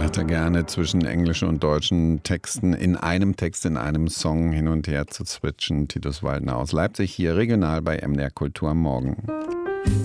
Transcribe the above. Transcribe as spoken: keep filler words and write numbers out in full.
macht er gerne zwischen englischen und deutschen Texten in einem Text, in einem Song hin und her zu switchen. Titus Waldner aus Leipzig hier regional bei M D R Kultur am Morgen.